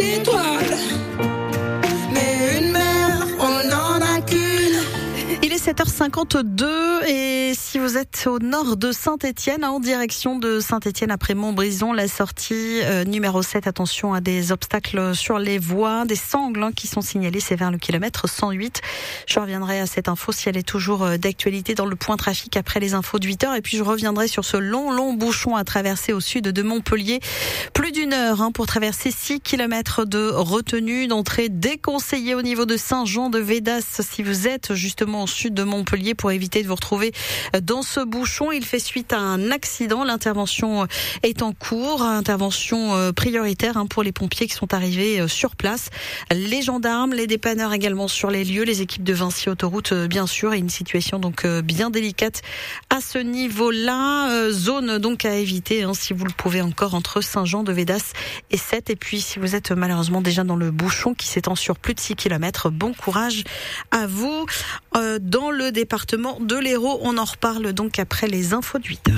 étoile, mais une mère, on n'en a qu'une. Il est 7h52 et si vous êtes au nord de Saint-Étienne, en direction de Saint-Étienne après Montbrison, la sortie numéro 7, attention à des obstacles sur les voies, des sangles qui sont signalés, c'est vers le kilomètre 108. Je reviendrai à cette info si elle est toujours d'actualité dans le point trafic après les infos de 8h et puis je reviendrai sur ce long bouchon à traverser au sud de Montpellier. Plus d'une heure pour traverser 6 kilomètres de retenue, d'entrée déconseillée au niveau de Saint-Jean-de-Védas si vous êtes justement au sud de Montpellier pour éviter de vous retrouver dans ce bouchon. Il fait suite à un accident. L'intervention est en cours. Intervention prioritaire pour les pompiers qui sont arrivés sur place. Les gendarmes, les dépanneurs également sur les lieux, les équipes de Vinci Autoroute bien sûr. Et une situation donc bien délicate à ce niveau-là. Zone donc à éviter si vous le pouvez encore entre Saint-Jean-de-Védas et 7. Et puis si vous êtes malheureusement déjà dans le bouchon qui s'étend sur plus de 6 km, bon courage à vous. Dans le département de l'Hérault, on en reparle donc après les infos de 8h.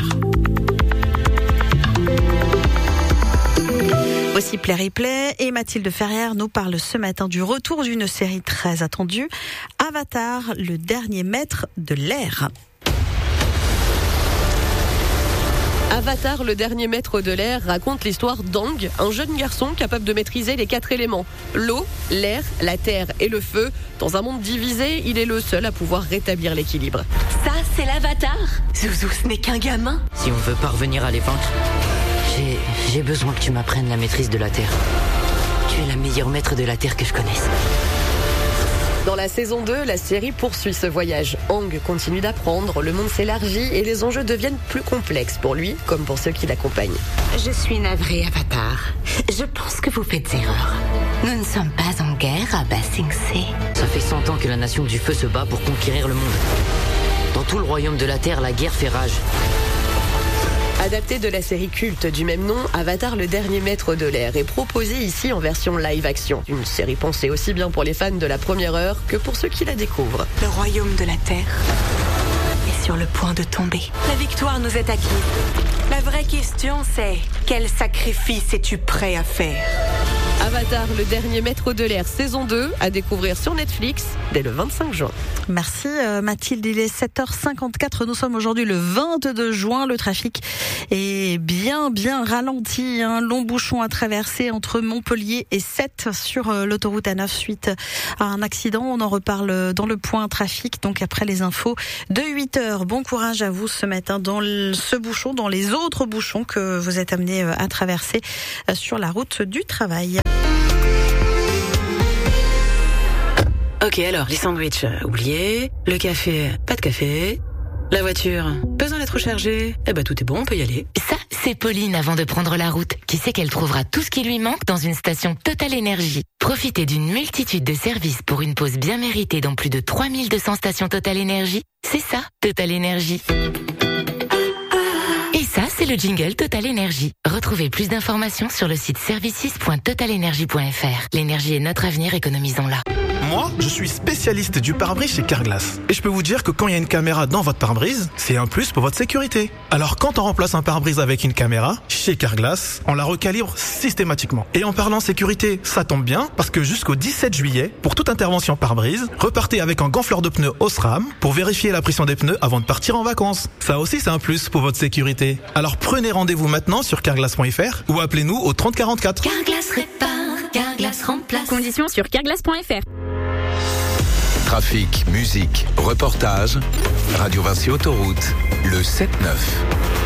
Voici Play Replay et Mathilde Ferrière nous parle ce matin du retour d'une série très attendue, Avatar, le dernier maître de l'air. Avatar, le dernier maître de l'air, raconte l'histoire d'Aang, un jeune garçon capable de maîtriser les 4 éléments. L'eau, l'air, la terre et le feu. Dans un monde divisé, il est le seul à pouvoir rétablir l'équilibre. Ça, c'est l'Avatar. Zouzou, ce n'est qu'un gamin. Si on veut parvenir à les vaincre, j'ai besoin que tu m'apprennes la maîtrise de la terre. Tu es la meilleure maître de la terre que je connaisse. Dans la saison 2, la série poursuit ce voyage. Aang continue d'apprendre, le monde s'élargit et les enjeux deviennent plus complexes pour lui, comme pour ceux qui l'accompagnent. Je suis navrée, Avatar. Je pense que vous faites erreur. Nous ne sommes pas en guerre à Ba Sing Se. Ça fait 100 ans que la nation du feu se bat pour conquérir le monde. Dans tout le royaume de la terre, la guerre fait rage. Adapté de la série culte du même nom, Avatar, le dernier maître de l'air, est proposé ici en version live-action. Une série pensée aussi bien pour les fans de la première heure que pour ceux qui la découvrent. Le royaume de la terre est sur le point de tomber. La victoire nous est acquise. La vraie question, c'est quel sacrifice es-tu prêt à faire ? Avatar, le dernier maître de l'air, saison 2, à découvrir sur Netflix dès le 25 juin. Merci Mathilde, il est 7h54, nous sommes aujourd'hui le 22 juin, le trafic est bien ralenti, un long bouchon à traverser entre Montpellier et 7 sur l'autoroute A9 suite à un accident, on en reparle dans le point trafic, donc après les infos de 8h. Bon courage à vous ce matin dans ce bouchon, dans les autres bouchons que vous êtes amenés à traverser sur la route du travail. Ok, alors, les sandwichs, oubliés. Le café, pas de café. La voiture, besoin d'être rechargée. Eh ben, tout est bon, on peut y aller. Ça, c'est Pauline avant de prendre la route, qui sait qu'elle trouvera tout ce qui lui manque dans une station Total Énergie. Profitez d'une multitude de services pour une pause bien méritée dans plus de 3200 stations Total Énergie. C'est ça, Total Énergie. Et ça, c'est le jingle Total Énergie. Retrouvez plus d'informations sur le site services.totalenergie.fr. L'énergie est notre avenir, économisons-la. Moi, je suis spécialiste du pare-brise chez Carglass. Et je peux vous dire que quand il y a une caméra dans votre pare-brise, c'est un plus pour votre sécurité. Alors quand on remplace un pare-brise avec une caméra, chez Carglass, on la recalibre systématiquement. Et en parlant sécurité, ça tombe bien, parce que jusqu'au 17 juillet, pour toute intervention pare-brise, repartez avec un gonfleur de pneus Osram pour vérifier la pression des pneus avant de partir en vacances. Ça aussi, c'est un plus pour votre sécurité. Alors prenez rendez-vous maintenant sur carglass.fr ou appelez-nous au 30 44. Carglass répare, Carglass remplace. Conditions sur carglass.fr. Trafic, musique, reportage, Radio Vinci Autoroute, le 7-9.